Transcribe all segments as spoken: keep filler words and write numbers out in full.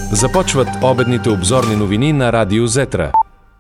Започват обедните обзорни новини на Радио Зетра.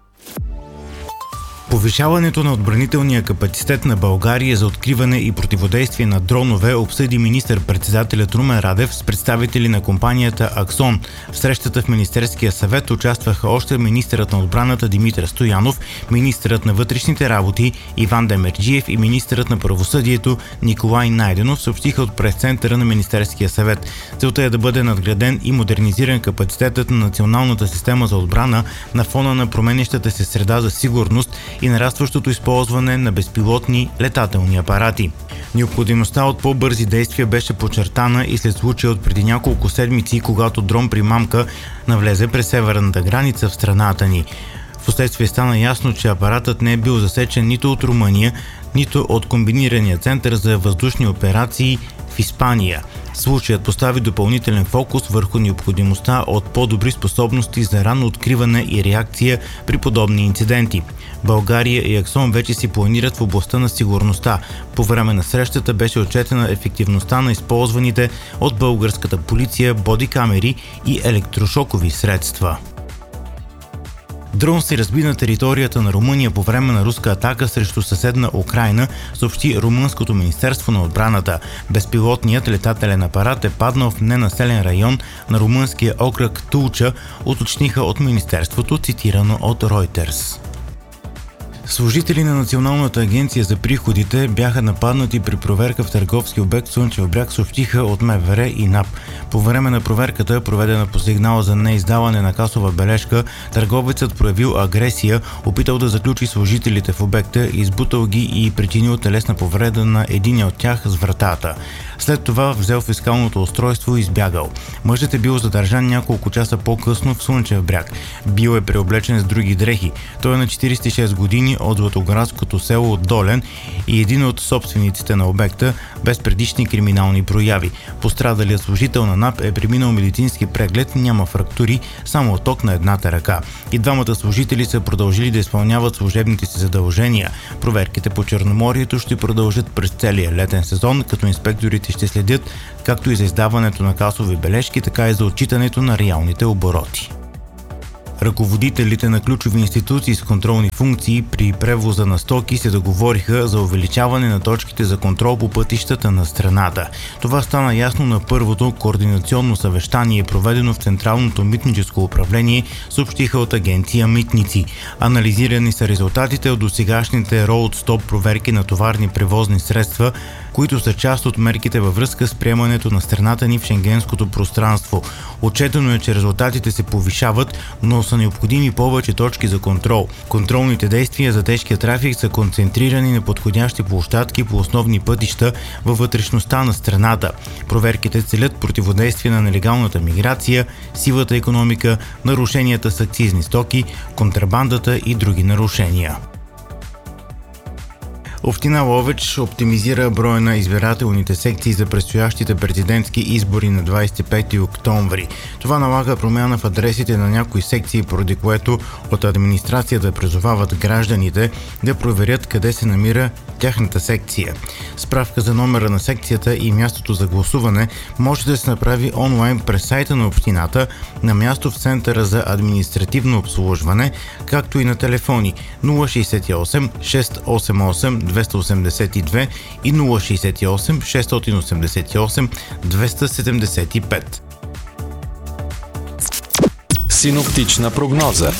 Повишаването на отбранителния капацитет на България за откриване и противодействие на дронове обсъди министър-председателят Румен Радев с представители на компанията Аксон. В срещата в Министерския съвет участваха още министърът на отбраната Димитър Стоянов, министърът на вътрешните работи Иван Демерджиев и министърът на правосъдието Николай Найденов, съобщиха от прес-центъра на Министерския съвет. Целта е да бъде надграден и модернизиран капацитетът на националната система за отбрана на фона на променящата се среда за сигурност и нарастващото използване на безпилотни летателни апарати. Необходимостта от по-бързи действия беше подчертана и след случая от преди няколко седмици, когато дрон-примамка навлезе през северната граница в страната ни. Впоследствие стана ясно, че апаратът не е бил засечен нито от Румъния, нито от комбинирания център за въздушни операции в Испания. Случаят постави допълнителен фокус върху необходимостта от по-добри способности за ранно откриване и реакция при подобни инциденти. България и Аксон вече си планират в областта на сигурността. По време на срещата беше отчетена ефективността на използваните от българската полиция бодикамери и електрошокови средства. Дрон се разби на територията на Румъния по време на руска атака срещу съседна Украйна, съобщи Румънското министерство на отбраната. Безпилотният летателен апарат е паднал в ненаселен район на румънския окръг Тулча, уточниха от министерството, цитирано от Reuters. Служители на Националната агенция за приходите бяха нападнати при проверка в търговски обект Слънчев бряг, съобщиха от МВР и НАП. По време на проверката, проведена по сигнал за неиздаване на касова бележка, търговецът проявил агресия, опитал да заключи служителите в обекта, избутал ги и причинил телесна повреда на единия от тях с вратата. След това взел фискалното устройство и избягал. Мъжът е бил задържан няколко часа по-късно в Слънчев бряг. Бил е преоблечен с други дрехи. Той е на четирийсет и шест години, от златоградското село Долен и един от собствениците на обекта, без предишни криминални прояви. Пострадалият служител на НАП е преминал медицински преглед, няма фрактури, само отток на едната ръка. И двамата служители са продължили да изпълняват служебните си задължения. Проверките по Черноморието ще продължат през целия летен сезон, като инспекторите ще следят както и за издаването на касови бележки, така и за отчитането на реалните обороти. Ръководителите на ключови институции с контролни функции при превоза на стоки се договориха за увеличаване на точките за контрол по пътищата на страната. Това стана ясно на първото координационно съвещание, проведено в Централното митническо управление, съобщиха от агенция Митници. Анализирани са резултатите от досегашните роуд-стоп проверки на товарни превозни средства, които са част от мерките във връзка с приемането на страната ни в шенгенското пространство. Отчетено е, че резултатите се повишават, но са необходими повече точки за контрол. Контролните действия за тежкия трафик са концентрирани на подходящи площадки по основни пътища във вътрешността на страната. Проверките целят противодействие на нелегалната миграция, сивата икономика, нарушенията с акцизни стоки, контрабандата и други нарушения. Община Ловеч оптимизира броя на избирателните секции за предстоящите президентски избори на двадесет и пети октомври. Това налага промяна в адресите на някои секции, поради което от администрацията призовават гражданите да проверят къде се намира тяхната секция. Справка за номера на секцията и мястото за гласуване може да се направи онлайн през сайта на общината, на място в Центъра за административно обслужване, както и на телефони нула шейсет и осем шестстотин осем осем двеста осемдесет и две и нула шейсет и осем шестстотин осемдесет и осем двеста седемдесет и пет. Синоптична прогноза.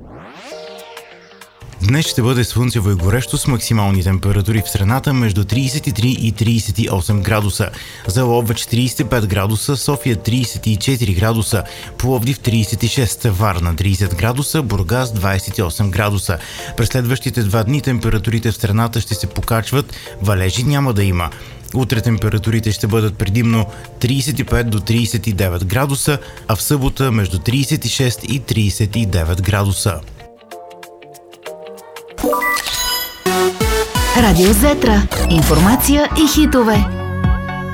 Днес ще бъде слънчево и горещо с максимални температури в страната между тридесет и три и тридесет и осем градуса. За Ловеч тридесет и пет градуса, София тридесет и четири градуса, Пловдив тридесет и шест, Варна тридесет градуса, Бургас двадесет и осем градуса. През следващите два дни температурите в страната ще се покачват, валежи няма да има. Утре температурите ще бъдат предимно тридесет и пет до тридесет и девет градуса, а в събота между тридесет и шест и тридесет и девет градуса. Радио Зетра. Информация и хитове.